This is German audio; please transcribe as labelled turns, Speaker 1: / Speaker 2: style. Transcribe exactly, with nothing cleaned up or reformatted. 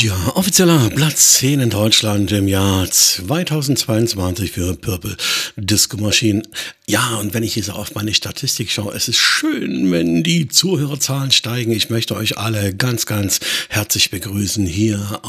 Speaker 1: Ja, offizieller Platz zehn in Deutschland im Jahr zweitausendzweiundzwanzig für Purple Disco Machine. Ja, und wenn ich hier so auf meine Statistik schaue, es ist schön, wenn die Zuhörerzahlen steigen. Ich möchte euch alle ganz, ganz herzlich begrüßen hier